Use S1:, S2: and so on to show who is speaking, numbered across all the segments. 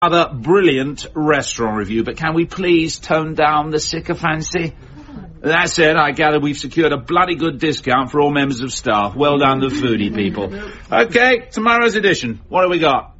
S1: Another brilliant restaurant review, but can we please tone down the sycophancy? That's it, I gather we've secured a bloody good discount for all members of staff. Well done, the foodie people. Okay, tomorrow's edition. What have we got?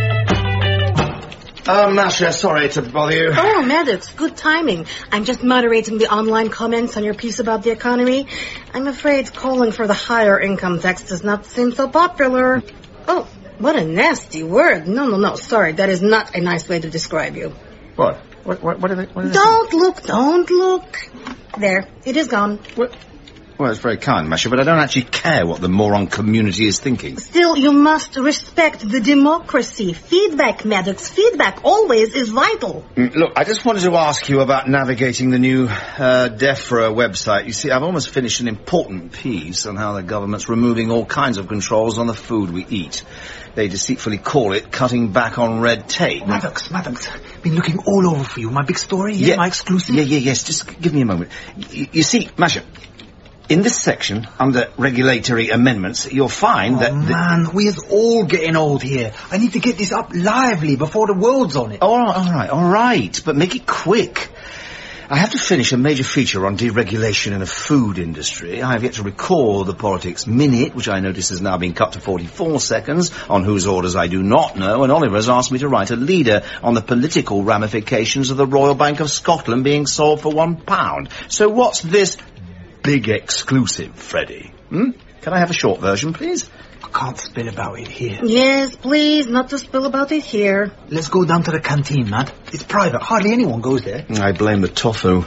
S2: Masha, sorry to bother you.
S3: Oh, Maddox, good timing. I'm just moderating the online comments on your piece about the economy. I'm afraid calling for the higher income tax does not seem so popular. Oh, what a nasty word. No, sorry, that is not a nice way to describe you.
S2: What? What are they?
S3: Don't look. There, it is gone.
S2: What? Well, it's very kind, Masha, but I don't actually care what the moron community is thinking.
S3: Still, you must respect the democracy. Feedback, Maddox, feedback always is vital.
S2: Look, I just wanted to ask you about navigating the new DEFRA website. You see, I've almost finished an important piece on how the government's removing all kinds of controls on the food we eat. They deceitfully call it cutting back on red tape.
S4: Maddox, been looking all over for you. My big story, my exclusive.
S2: Yes, just give me a moment. You see, Masha, in this section, under regulatory amendments, you'll find that...
S4: man, we're all getting old here. I need to get this up lively before the world's on it.
S2: All right, but make it quick. I have to finish a major feature on deregulation in the food industry. I have yet to record the Politics Minute, which I notice has now been cut to 44 seconds, on whose orders I do not know, and Oliver has asked me to write a leader on the political ramifications of the Royal Bank of Scotland being sold for £1. So what's this big exclusive, Freddie? Can I have a short version, please?
S4: I can't spill about it here.
S3: Yes, please, not to spill about it here.
S4: Let's go down to the canteen, Mad. It's private. Hardly anyone goes there.
S2: I blame the tofu.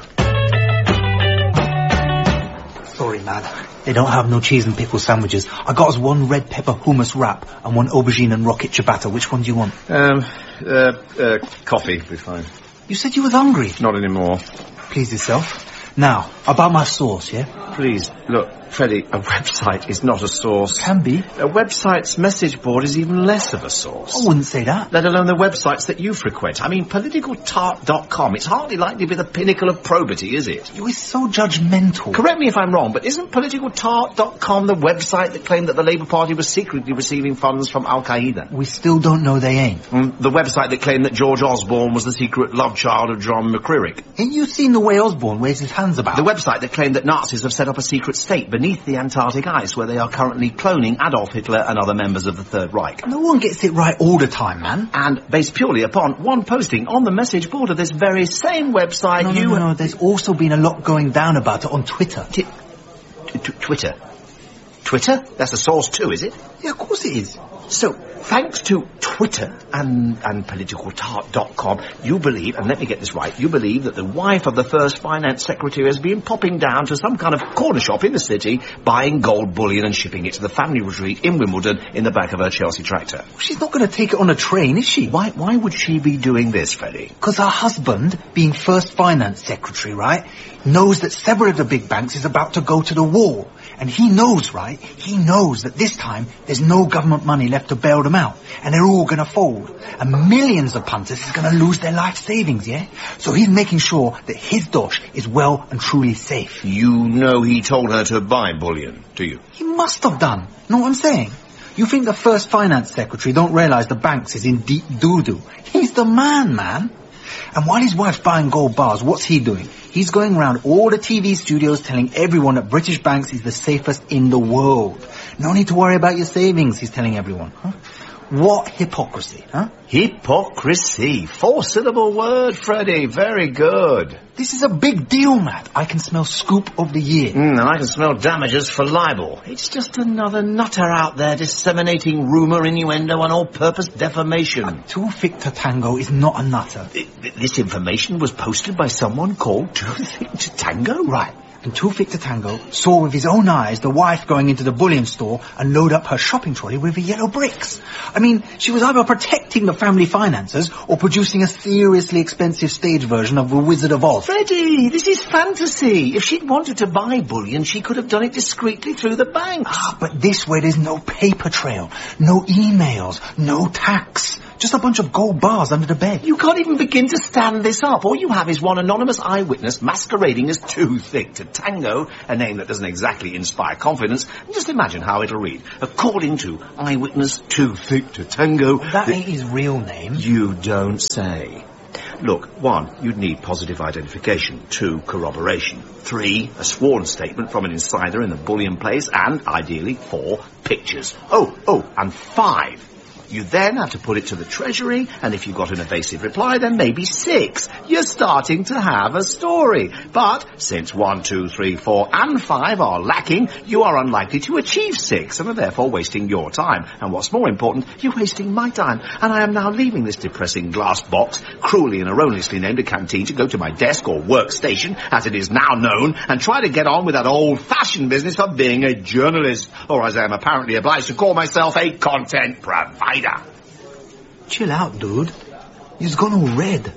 S4: Sorry, Mad. They don't have no cheese and pickle sandwiches. I got us one red pepper hummus wrap and one aubergine and rocket ciabatta. Which one do you want?
S2: Coffee will be fine.
S4: You said you was hungry.
S2: Not anymore.
S4: Please yourself. Now, about my sauce, yeah?
S2: Please, look, Freddie, a website is not a source.
S4: Can be.
S2: A website's message board is even less of a source.
S4: I wouldn't say that.
S2: Let alone the websites that you frequent. I mean, politicaltart.com, it's hardly likely to be the pinnacle of probity, is it?
S4: You are so judgmental.
S2: Correct me if I'm wrong, but isn't politicaltart.com the website that claimed that the Labour Party was secretly receiving funds from Al-Qaeda?
S4: We still don't know they ain't.
S2: The website that claimed that George Osborne was the secret love child of John McCririck.
S4: Ain't you seen the way Osborne waves his hands about?
S2: The website that claimed that Nazis have set up a secret state beneath the Antarctic ice where they are currently cloning Adolf Hitler and other members of the Third Reich.
S4: No one gets it right all the time, man.
S2: And based purely upon one posting on the message board of this very same website,
S4: No, there's also been a lot going down about it on Twitter.
S2: Twitter? Twitter? That's a source too, is it?
S4: Yeah, of course it is.
S2: So, thanks to Twitter and politicaltart.com, you believe, and let me get this right, you believe that the wife of the first finance secretary has been popping down to some kind of corner shop in the city, buying gold bullion and shipping it to the family retreat in Wimbledon in the back of her Chelsea tractor.
S4: She's not going to take it on a train, is she?
S2: Why would she be doing this, Freddie?
S4: Because her husband, being first finance secretary, right, knows that several of the big banks is about to go to the wall. And he knows, right, he knows that this time there's no government money left to bail them out. And they're all going to fold. And millions of punters is going to lose their life savings, yeah? So he's making sure that his dosh is well and truly safe.
S2: You know he told her to buy bullion, do you?
S4: He must have done. Know what I'm saying? You think the first finance secretary don't realise the banks is in deep doo-doo? He's the man. And while his wife's buying gold bars, what's he doing? He's going around all the TV studios telling everyone that British banks is the safest in the world. No need to worry about your savings, he's telling everyone. Huh? What hypocrisy, huh?
S2: Hypocrisy. 4-syllable word, Freddie. Very good.
S4: This is a big deal, Matt. I can smell scoop of the year.
S2: And I can smell damages for libel. It's just another nutter out there disseminating rumour, innuendo, and all-purpose defamation.
S4: Too Thick to Tango is not a nutter.
S2: This information was posted by someone called Too Thick to Tango?
S4: Right. And Too Thick to Tango saw with his own eyes the wife going into the bullion store and load up her shopping trolley with the yellow bricks. I mean, she was either protecting the family finances or producing a seriously expensive stage version of The Wizard of Oz.
S2: Freddie, this is fantasy. If she'd wanted to buy bullion, she could have done it discreetly through the banks.
S4: But this way there's no paper trail, no emails, no tax. Just a bunch of gold bars under the bed.
S2: You can't even begin to stand this up. All you have is one anonymous eyewitness masquerading as Too Thick to Tango, a name that doesn't exactly inspire confidence. And just imagine how it'll read. According to eyewitness Too Thick to Tango...
S4: That ain't his real name.
S2: You don't say. Look, 1, you'd need positive identification. 2, corroboration. 3, a sworn statement from an insider in the bullion place. And, ideally, 4, pictures. And 5... You then have to put it to the Treasury, and if you got an evasive reply, then maybe 6. You're starting to have a story. But since 1, 2, 3, 4, and 5 are lacking, you are unlikely to achieve 6, and are therefore wasting your time. And what's more important, you're wasting my time. And I am now leaving this depressing glass box, cruelly and erroneously named a canteen, to go to my desk or workstation, as it is now known, and try to get on with that old-fashioned business of being a journalist, or as I am apparently obliged to call myself, a content provider.
S4: Chill out, dude. He's gone all red.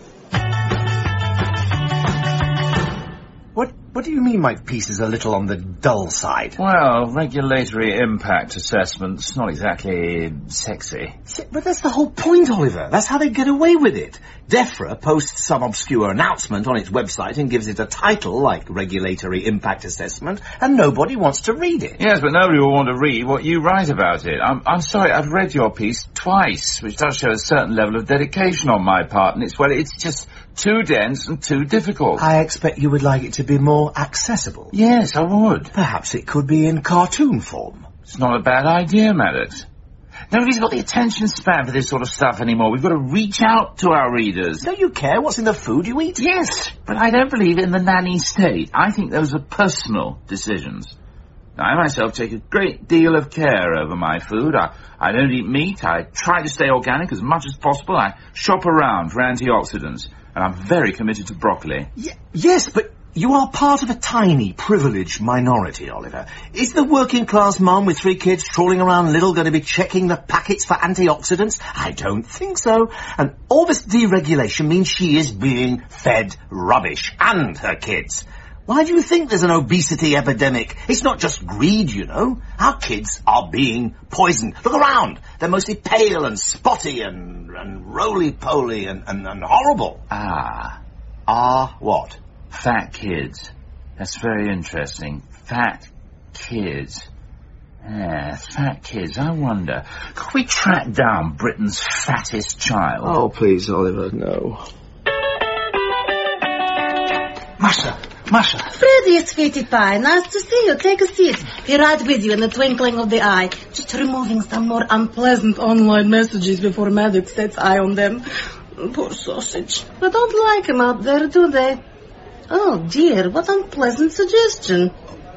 S2: What do you mean my piece is a little on the dull side?
S1: Well, regulatory impact assessment's not exactly sexy.
S2: But that's the whole point, Oliver. That's how they get away with it. DEFRA posts some obscure announcement on its website and gives it a title like Regulatory Impact Assessment, and nobody wants to read it.
S1: Yes, but nobody will want to read what you write about it. I'm sorry, I've read your piece twice, which does show a certain level of dedication on my part, and it's just too dense and too difficult.
S2: I expect you would like it to be more accessible.
S1: Yes, I would.
S2: Perhaps it could be in cartoon form.
S1: It's not a bad idea, Maddox. Nobody's got the attention span for this sort of stuff anymore. We've got to reach out to our readers.
S2: Don't you care what's in the food you eat?
S1: Yes, but I don't believe in the nanny state. I think those are personal decisions. Now, I myself take a great deal of care over my food. I don't eat meat. I try to stay organic as much as possible. I shop around for antioxidants. And I'm very committed to broccoli.
S2: Yes, but you are part of a tiny, privileged minority, Oliver. Is the working-class mum with 3 kids trawling around Lidl going to be checking the packets for antioxidants? I don't think so. And all this deregulation means she is being fed rubbish, and her kids. Why do you think there's an obesity epidemic? It's not just greed, you know. Our kids are being poisoned. Look around. They're mostly pale and spotty and roly-poly and horrible. What?
S1: Fat kids. That's very interesting. Fat kids. Fat kids. I wonder, could we track down Britain's fattest child?
S2: Oh, please, Oliver, no.
S4: Masha.
S3: Freddie, sweetie pie, nice to see you. Take a seat. Be right with you in the twinkling of the eye. Just removing some more unpleasant online messages before Maddox sets eye on them. Poor sausage. They don't like him out there, do they? Oh, dear, what unpleasant suggestion.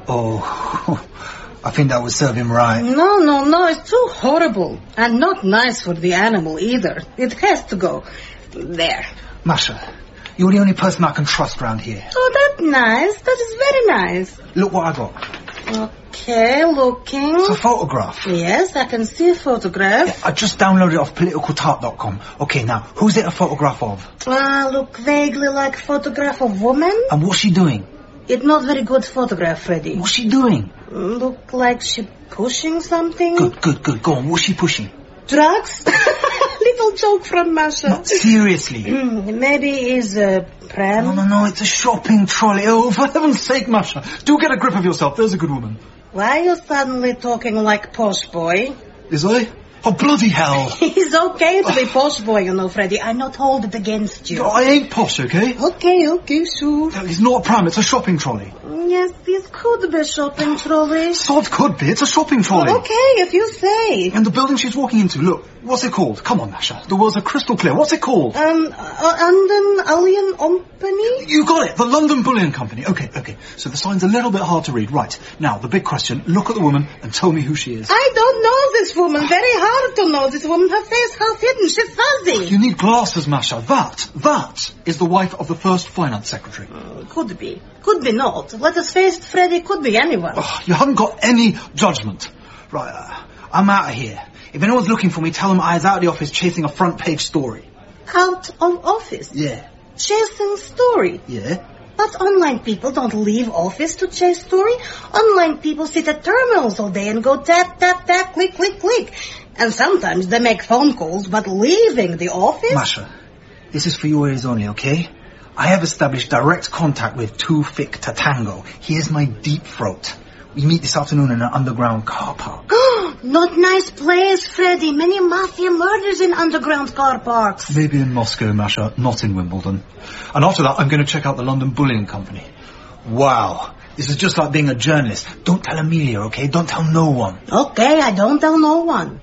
S4: Oh, I think that would serve him right.
S3: No, it's too horrible. And not nice for the animal either. It has to go. There.
S4: Masha, you're the only person I can trust around here.
S3: Oh, that's nice. That is very nice.
S4: Look what I got.
S3: Okay, looking.
S4: It's a photograph.
S3: Yes, I can see a photograph.
S4: Yeah, I just downloaded it off politicaltart.com. Okay, now, who's it a photograph of?
S3: Look vaguely like a photograph of woman.
S4: And what's she doing?
S3: It's not very good photograph, Freddie.
S4: What's she doing?
S3: Look like she pushing something.
S4: Good. Go on, what's she pushing?
S3: Drugs? Little joke from Masha.
S4: No, seriously.
S3: Maybe it's a pram.
S4: No, it's a shopping trolley. Oh, for heaven's sake, Masha. Do get a grip of yourself. There's a good woman.
S3: Why are you suddenly talking like posh boy?
S4: Is I? Oh, bloody hell.
S3: It's okay to be posh boy, you know, Freddie. I'm not hold it against you.
S4: No, I ain't posh, okay?
S3: Okay, sure.
S4: It's not a pram, it's a shopping trolley.
S3: Yes, this could be a shopping trolley.
S4: Sod could be, it's a shopping trolley.
S3: Okay, if you say.
S4: And the building she's walking into, look, what's it called? Come on, Masha, the words are crystal clear. What's it called?
S3: London Bullion Company?
S4: You got it, the London Bullion Company. Okay. So the sign's a little bit hard to read. Right, now, the big question, look at the woman and tell me who she is.
S3: I don't know this woman. Very hard to know this woman. Her face half hidden. She's fuzzy.
S4: You need glasses, Masha. That is the wife of the first finance secretary.
S3: Could be. Could be not. Let us face it, Freddie. Could be anyone.
S4: Oh, you haven't got any judgment. Right, I'm out of here. If anyone's looking for me, tell them I was out of the office chasing a front page story.
S3: Out of office?
S4: Yeah.
S3: Chasing story?
S4: Yeah.
S3: But online people don't leave office to chase story. Online people sit at terminals all day and go tap, tap, tap, click, click, click. And sometimes they make phone calls, but leaving the office?
S4: Masha, this is for your ears only, okay? I have established direct contact with Too Thick to Tango. Here's my deep throat. We meet this afternoon in an underground car park.
S3: Not nice place, Freddy. Many mafia murders in underground car parks.
S4: Maybe in Moscow, Masha, not in Wimbledon. And after that, I'm going to check out the London Bullion Company. Wow. This is just like being a journalist. Don't tell Amelia, okay? Don't tell no one.
S3: Okay, I don't tell no one.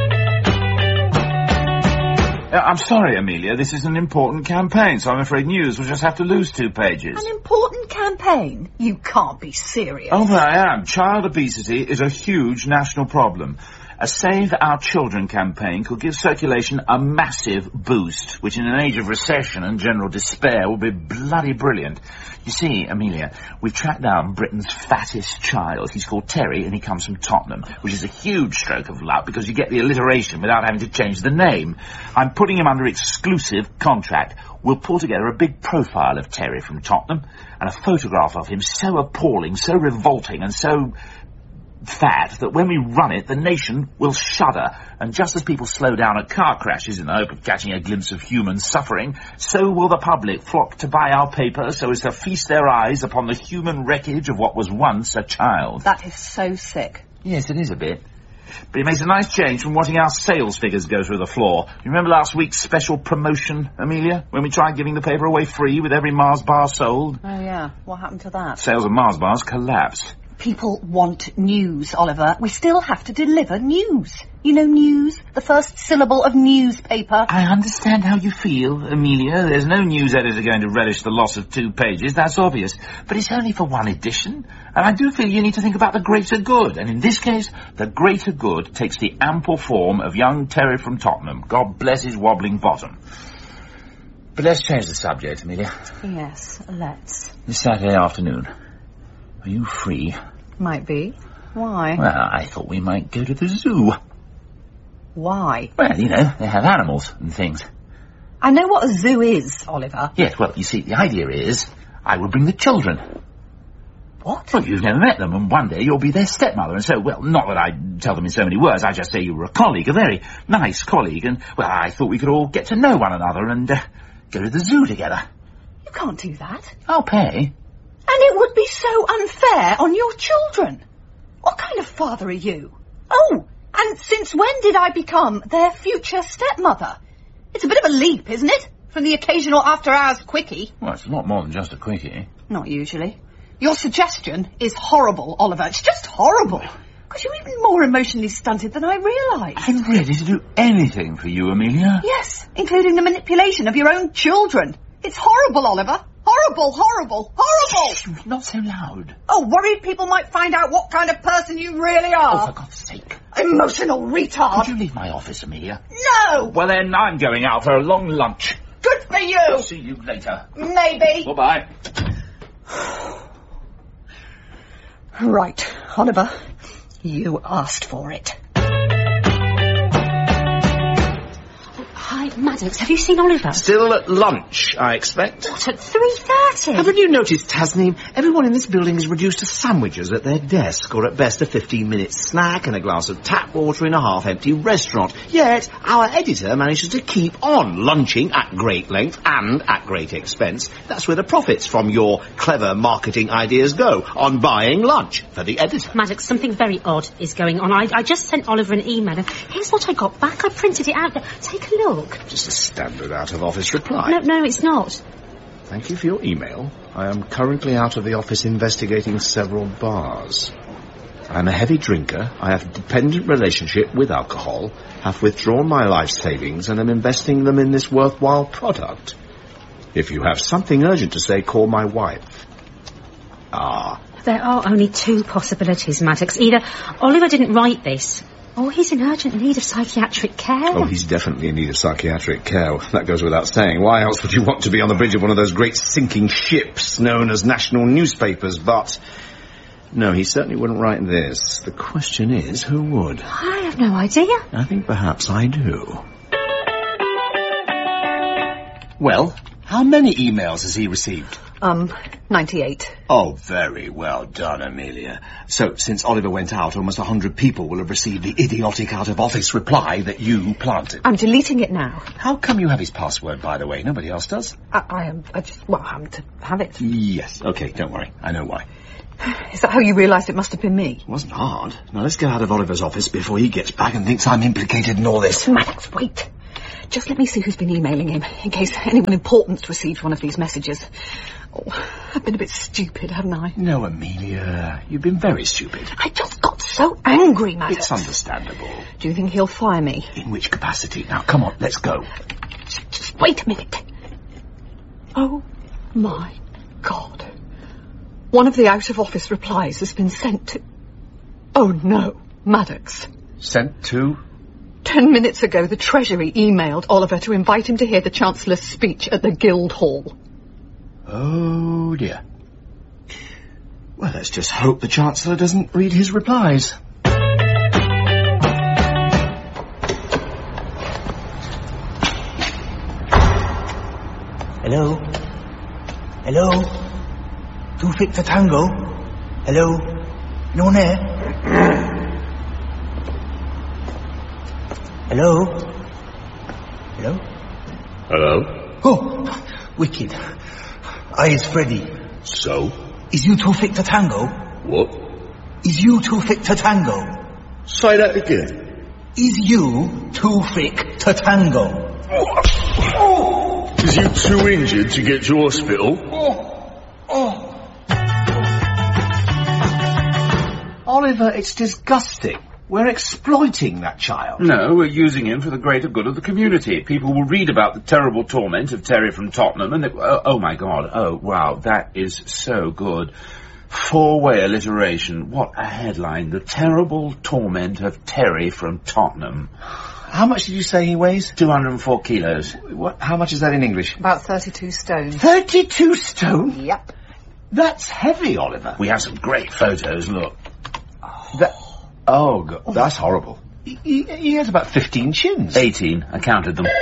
S1: I'm sorry, Amelia. This is an important campaign, so I'm afraid news will just have to lose 2 pages.
S5: An important campaign? You can't be serious.
S1: Oh, but I am. Child obesity is a huge national problem. A Save Our Children campaign could give circulation a massive boost, which in an age of recession and general despair would be bloody brilliant. You see, Amelia, we've tracked down Britain's fattest child. He's called Terry, and he comes from Tottenham, which is a huge stroke of luck because you get the alliteration without having to change the name. I'm putting him under exclusive contract. We'll pull together a big profile of Terry from Tottenham and a photograph of him so appalling, so revolting, and so fat that when we run it, the nation will shudder. And just as people slow down at car crashes in the hope of catching a glimpse of human suffering, so will the public flock to buy our paper so as to feast their eyes upon the human wreckage of what was once a child.
S5: That is so sick.
S1: Yes, it is a bit. But it makes a nice change from watching our sales figures go through the floor. You remember last week's special promotion, Amelia? When we tried giving the paper away free with every Mars bar sold?
S5: Oh, yeah. What happened to that?
S1: Sales of Mars bars collapsed.
S5: People want news, Oliver. We still have to deliver news. You know news? The first syllable of newspaper.
S1: I understand how you feel, Amelia. There's no news editor going to relish the loss of 2 pages, that's obvious. But it's only for 1 edition. And I do feel you need to think about the greater good. And in this case, the greater good takes the ample form of young Terry from Tottenham. God bless his wobbling bottom. But let's change the subject, Amelia.
S5: Yes, let's.
S1: This Saturday afternoon. Are you free?
S5: Might be. Why?
S1: Well, I thought we might go to the zoo.
S5: Why?
S1: Well, you know, they have animals and things.
S5: I know what a zoo is, Oliver.
S1: Yes, well, you see, the idea is I will bring the children.
S5: What?
S1: Well, you've never met them, and one day you'll be their stepmother, and so, well, not that I tell them in so many words, I just say you were a colleague, a very nice colleague, and, well, I thought we could all get to know one another and go to the zoo together.
S5: You can't do that.
S1: I'll pay.
S5: And it would be so unfair on your children. What kind of father are you? Oh, and since when did I become their future stepmother? It's a bit of a leap, isn't it? From the occasional after-hours quickie.
S1: Well, it's a lot more than just a quickie.
S5: Not usually. Your suggestion is horrible, Oliver. It's just horrible. Because you're even more emotionally stunted than I realised.
S1: I'm ready to do anything for you, Amelia.
S5: Yes, including the manipulation of your own children. It's horrible, Oliver. Horrible, horrible, horrible!
S1: Shh, not so loud.
S5: Oh, worried people might find out what kind of person you really are.
S1: Oh, for God's sake.
S5: Emotional retard.
S1: Could you leave my office, Amelia?
S5: No!
S1: Well, then, I'm going out for a long lunch.
S5: Good for you!
S1: See you later.
S5: Maybe.
S1: Bye-bye.
S5: Right, Oliver. You asked for it.
S3: Hi, Maddox, have you seen Oliver?
S2: Still at lunch, I expect.
S3: What, at 3:30?
S2: Haven't you noticed, Tasneem, everyone in this building is reduced to sandwiches at their desk, or at best a 15-minute snack and a glass of tap water in a half-empty restaurant. Yet, our editor manages to keep on lunching at great length and at great expense. That's where the profits from your clever marketing ideas go, on buying lunch for the editor.
S3: Maddox, something very odd is going on. I just sent Oliver an email, and here's what I got back. I printed it out. Take a look.
S2: Just a standard out-of-office reply.
S3: No, it's not.
S2: Thank you for your email. I am currently out of the office investigating several bars. I'm a heavy drinker, I have a dependent relationship with alcohol, have withdrawn my life savings, and am investing them in this worthwhile product. If you have something urgent to say, call my wife.
S3: There are only 2 possibilities, Maddox. Either Oliver didn't write this, or he's in urgent need of psychiatric care.
S2: Oh, he's definitely in need of psychiatric care. That goes without saying. Why else would you want to be on the bridge of one of those great sinking ships known as national newspapers? But, no, he certainly wouldn't write this. The question is, who would?
S3: I have no idea.
S2: I think perhaps I do.
S6: Well, how many emails has he received?
S5: 98.
S2: Oh, very well done, Amelia. So, since Oliver went out, almost 100 people will have received the idiotic out-of-office reply that you planted.
S5: I'm deleting it now.
S2: How come you have his password, by the way? Nobody else does.
S5: I am to have it.
S2: Yes, okay, don't worry. I know why.
S5: Is that how you realised it must have been me?
S2: It wasn't hard. Now, let's get out of Oliver's office before he gets back and thinks I'm implicated in all this.
S5: Maddox, wait. Just let me see who's been emailing him, in case anyone important's received one of these messages. Oh, I've been a bit stupid, haven't I?
S2: No, Amelia. You've been very stupid.
S5: I just got so angry, Maddox.
S2: It's understandable.
S5: Do you think he'll fire me?
S2: In which capacity? Now, come on, let's go.
S5: Just wait a minute. Oh, my God. One of the out-of-office replies has been sent to... Oh, no, Maddox.
S2: Sent to?
S5: 10 minutes ago, the Treasury emailed Oliver to invite him to hear the Chancellor's speech at the Guildhall.
S2: Oh, dear. Well, let's just hope the Chancellor doesn't read his replies.
S4: Hello? Hello? Too Thick for Tango? Hello? No one there? Hello? Hello?
S6: Hello?
S4: Oh, wicked. Is Freddy.
S6: So?
S4: Is you too thick to tango?
S6: What?
S4: Is you too thick to tango?
S6: Say that again.
S4: Is you too thick to tango?
S6: Is you too injured to get to hospital?
S2: Oliver, it's disgusting. We're exploiting that child.
S1: No, we're using him for the greater good of the community. People will read about the terrible torment of Terry from Tottenham and... oh, my God. Oh, wow. That is so good. 4-way alliteration. What a headline. The terrible torment of Terry from Tottenham.
S2: How much did you say he weighs?
S1: 204 kilos.
S2: What? How much is that in English?
S5: About 32 stone.
S2: 32 stone?
S5: Yep.
S2: That's heavy, Oliver.
S1: We have some great photos, look.
S2: Oh, God, that's horrible. He has about 15 chins.
S1: 18. I counted them.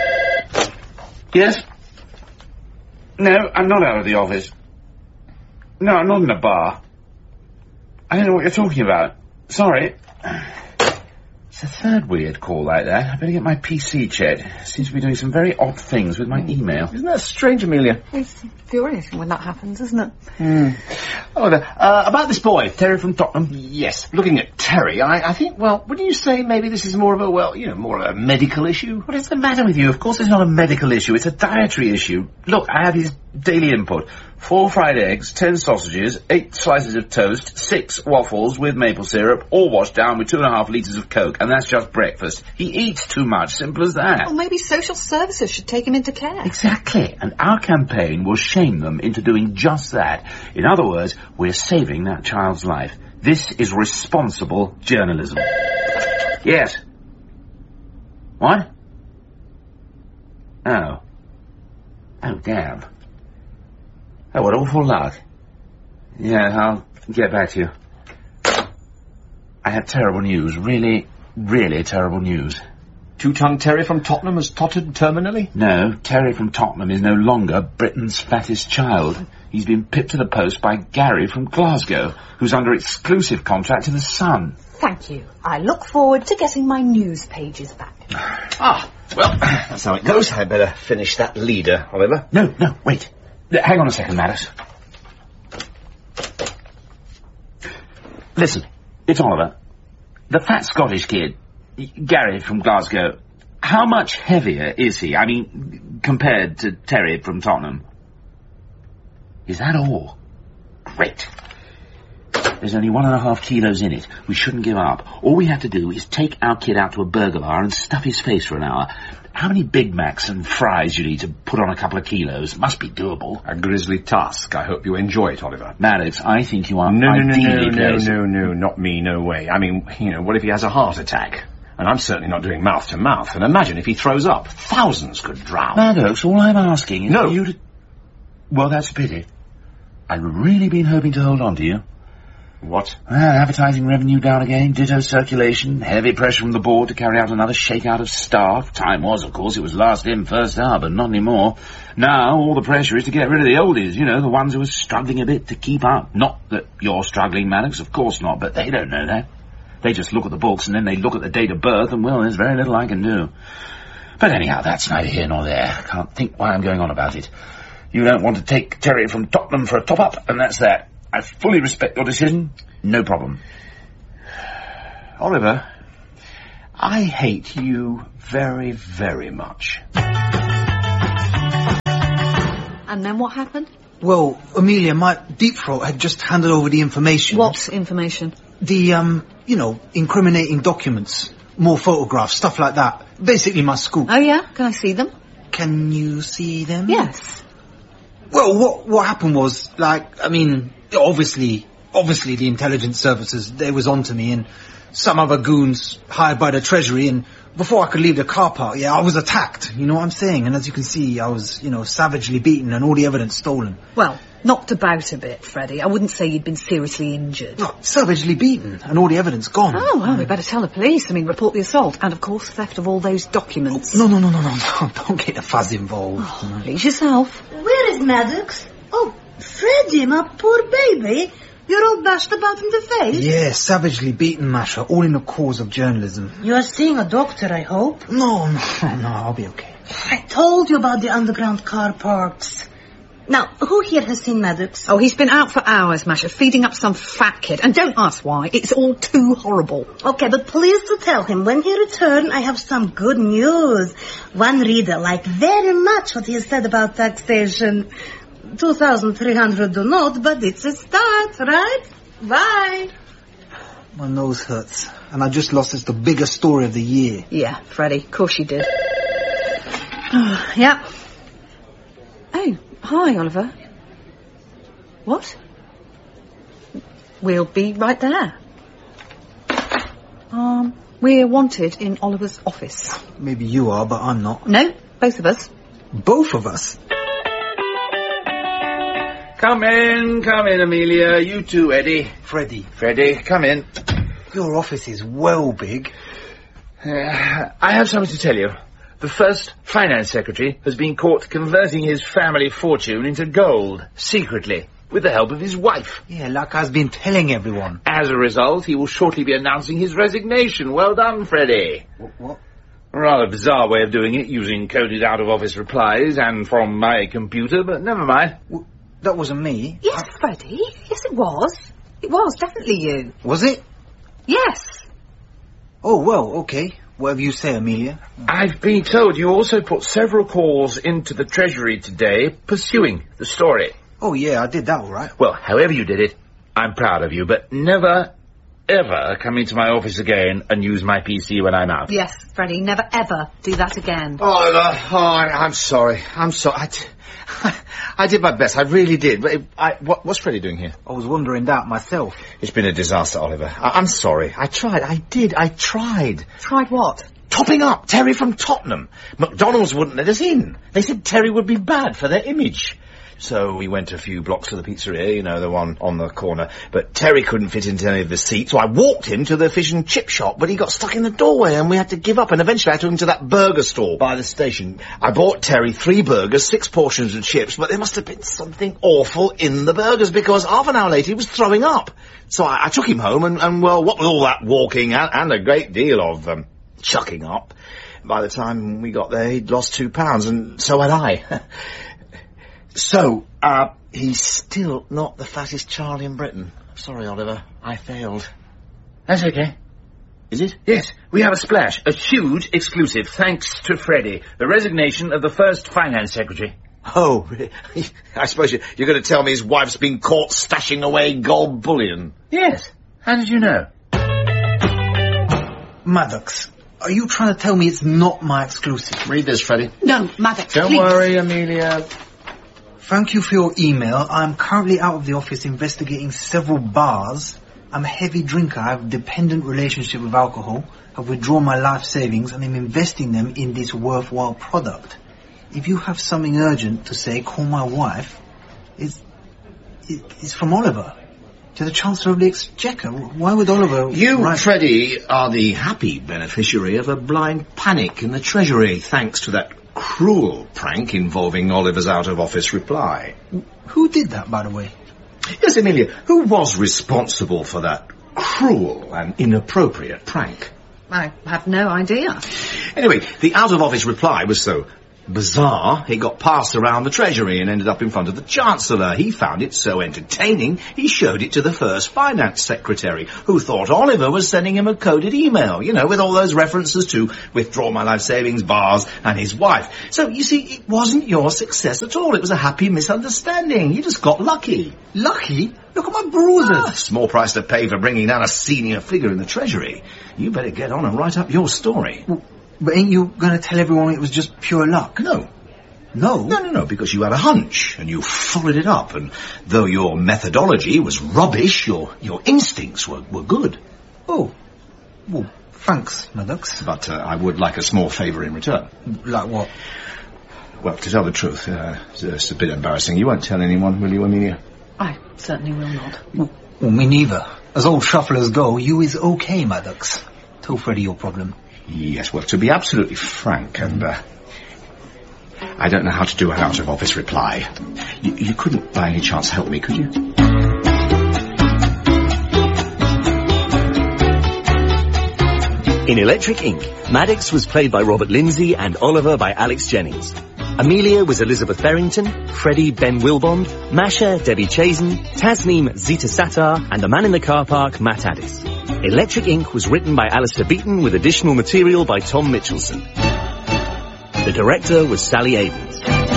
S1: Yes? No, I'm not out of the office. No, I'm not in a bar. I don't know what you're talking about. Sorry. It's the third weird call like that. I better get my PC checked. Seems to be doing some very odd things with my email.
S2: Isn't that strange, Amelia?
S5: It's infuriating when that happens, isn't it?
S2: Oliver, about this boy.
S1: Terry from Tottenham?
S2: Yes, looking at Terry, I think, well, wouldn't you say maybe this is more of a, more of a medical issue?
S1: What is the matter with you? Of course it's not a medical issue. It's a dietary issue. Look, I had his daily input. 4 fried eggs, 10 sausages, 8 slices of toast, 6 waffles with maple syrup, all washed down with 2.5 litres of Coke, and that's just breakfast. He eats too much, simple as that.
S5: Well, maybe social services should take him into care.
S1: Exactly, and our campaign will shame them into doing just that. In other words, we're saving that child's life. This is responsible journalism. Yes. What? Oh. Oh, damn. Oh, what awful luck. Yeah, I'll get back to you. I have terrible news. Really, really terrible news.
S2: Two-tongued Terry from Tottenham has tottered terminally?
S1: No, Terry from Tottenham is no longer Britain's fattest child. He's been pipped to the post by Gary from Glasgow, who's under exclusive contract to The Sun.
S5: Thank you. I look forward to getting my news pages back.
S2: Well, that's how it goes. I better finish that leader, Oliver.
S1: No, wait. Hang on a second, Maddox. Listen, it's Oliver. The fat Scottish kid, Gary from Glasgow, how much heavier is he? I mean, compared to Terry from Tottenham? Is that all? Great. There's only 1.5 kilos in it. We shouldn't give up. All we have to do is take our kid out to a burger bar and stuff his face for an hour. How many Big Macs and fries you need to put on a couple of kilos? Must be doable.
S2: A grisly task. I hope you enjoy it, Oliver.
S1: Maddox, I think you are
S2: No,
S1: placed.
S2: not me, no way. I mean, what if he has a heart attack? And I'm certainly not doing mouth to mouth. And imagine if he throws up. Thousands could drown.
S1: Maddox, all I'm asking is
S2: No.
S1: for you to... Well, that's a pity. I'd really been hoping to hold on to you. What? Advertising revenue down again, ditto circulation, heavy pressure from the board to carry out another shakeout of staff. Time was, of course, it was last in, first out, but not anymore. Now, all the pressure is to get rid of the oldies, you know, the ones who are struggling a bit to keep up. Not that you're struggling, Maddox, of course not, but they don't know that. They just look at the books and then they look at the date of birth and, well, there's very little I can do. But anyhow, that's neither here nor there. I can't think why I'm going on about it. You don't want to take Terry from Tottenham for a top-up, and that's that. I fully respect your decision. No problem. Oliver, I hate you very, very much.
S7: And then what happened?
S4: Well, Amelia, my deep throat had just handed over the information.
S7: What information?
S4: The, incriminating documents. More photographs, stuff like that. Basically my scoop.
S7: Oh, yeah? Can I see them?
S4: Can you see them?
S7: Yes.
S4: Well, what happened was, obviously the intelligence services, they was onto me, and some other goons hired by the Treasury, and before I could leave the car park, I was attacked, you know what I'm saying? And as you can see, I was, savagely beaten and all the evidence stolen.
S7: Well, knocked about a bit, Freddie. I wouldn't say you'd been seriously injured.
S4: No, savagely beaten and all the evidence gone.
S7: Oh, well, we better tell the police. Report the assault and, of course, theft of all those documents.
S4: No, don't get the fuzz involved.
S7: Oh, please yourself.
S3: Where is Maddox? Oh, Freddie, my poor baby. You're all bashed about in the face.
S4: Yeah, savagely beaten, Masha, all in the cause of journalism.
S3: You're seeing a doctor, I hope.
S4: No, I'll be okay.
S3: I told you about the underground car parks. Now, who here has seen Maddox?
S7: Oh, he's been out for hours, Masha, feeding up some fat kid. And don't ask why. It's all too horrible.
S3: Okay, but please to tell him when he returns, I have some good news. One reader liked very much what he said about taxation. 2,300 do not, but it's a start, right? Bye.
S4: My nose hurts, and I just lost the biggest story of the year.
S7: Yeah, Freddie, of course you did. Yeah. Oh, hi, Oliver. What? We'll be right there. We're wanted in Oliver's office.
S4: Maybe you are, but I'm not.
S7: No, both of us.
S4: Both of us?
S1: Come in, Amelia. You too, Eddie.
S4: Freddie,
S1: come in.
S4: your office is well big.
S1: I have something to tell you. The first finance secretary has been caught converting his family fortune into gold, secretly, with the help of his wife.
S4: Yeah, like I've been telling everyone.
S1: As a result, he will shortly be announcing his resignation. Well done, Freddie.
S4: What?
S1: A rather bizarre way of doing it, using coded out-of-office replies and from my computer, but never mind.
S4: That wasn't me.
S7: Yes, Freddie. Yes, it was. It was definitely you.
S4: Was it?
S7: Yes.
S4: Oh, well, okay. Whatever you say, Amelia.
S1: I've been told you also put several calls into the Treasury today pursuing the story.
S4: Oh, yeah, I did that all right.
S1: Well, however you did it, I'm proud of you, but never, ever come into my office again and use my PC when I'm out.
S7: Yes, Freddie, never ever do that again.
S2: I'm sorry. I did my best. I really did. But what's Freddie doing here?
S4: I was wondering that myself.
S2: It's been a disaster, Oliver. I'm sorry. I tried. I tried.
S7: Tried what?
S2: Topping up Terry from Tottenham. McDonald's wouldn't let us in. They said Terry would be bad for their image. So we went a few blocks to the pizzeria, you know, the one on the corner. But Terry couldn't fit into any of the seats, so I walked him to the fish and chip shop, but he got stuck in the doorway and we had to give up. And eventually I took him to that burger stall by the station. I bought Terry 3 burgers, 6 portions of chips, but there must have been something awful in the burgers because half an hour later he was throwing up. So I took him home and well, what with all that walking and a great deal of chucking up, by the time we got there he'd lost 2 pounds and so had I. So, he's still not the fattest child in Britain. Sorry, Oliver. I failed.
S1: That's okay.
S2: Is it?
S1: Yes, we have a splash. A huge exclusive, thanks to Freddie. The resignation of the first finance secretary.
S2: Oh, I suppose you're going to tell me his wife's been caught stashing away gold bullion.
S1: Yes. How did you know?
S4: Maddox, are you trying to tell me it's not my exclusive?
S2: Read this, Freddie.
S7: No, Maddox,
S1: Don't
S7: please.
S1: worry, Amelia.
S4: Thank you for your email. I'm currently out of the office investigating several bars. I'm a heavy drinker. I have a dependent relationship with alcohol. I've withdrawn my life savings and I'm investing them in this worthwhile product. If you have something urgent to say, call my wife. It's from Oliver. To the Chancellor of the Exchequer? Why would Oliver...
S2: You, Freddie, are the happy beneficiary of a blind panic in the Treasury, thanks to that cruel prank involving Oliver's out-of-office reply.
S4: Who did that, by the way?
S2: Yes, Amelia, who was responsible for that cruel and inappropriate prank?
S7: I have no idea.
S2: Anyway, the out-of-office reply was so bizarre, it got passed around the Treasury and ended up in front of the Chancellor. He found it so entertaining, he showed it to the first Finance Secretary, who thought Oliver was sending him a coded email, you know, with all those references to withdraw my life savings bars and his wife. So, you see, it wasn't your success at all. It was a happy misunderstanding. You just got lucky.
S4: Lucky? Look at my bruises.
S2: Small price to pay for bringing down a senior figure in the Treasury. You better get on and write up your story.
S4: But ain't you going to tell everyone it was just pure luck?
S2: No.
S4: No?
S2: No, because you had a hunch, and you followed it up, and though your methodology was rubbish, your instincts were good.
S4: Oh. Well, thanks, Maddox.
S2: But I would like a small favour in return.
S4: Like what?
S2: Well, to tell the truth, it's a bit embarrassing. You won't tell anyone, will you, Amelia?
S7: I certainly will not.
S4: Well, me neither. As old shufflers go, you is okay, Maddox. Tell Freddie your problem.
S2: Yes, well, to be absolutely frank, and I don't know how to do an out-of-office reply. You couldn't by any chance help me, could you?
S8: In Electric Ink, Maddox was played by Robert Lindsay and Oliver by Alex Jennings. Amelia was Elizabeth Berrington, Freddie Ben Wilbond, Masha Debbie Chazen, Tasneem Zita Sattar, and the man in the car park, Matt Addis. Electric Ink was written by Alistair Beaton with additional material by Tom Mitchelson. The director was Sally Avens.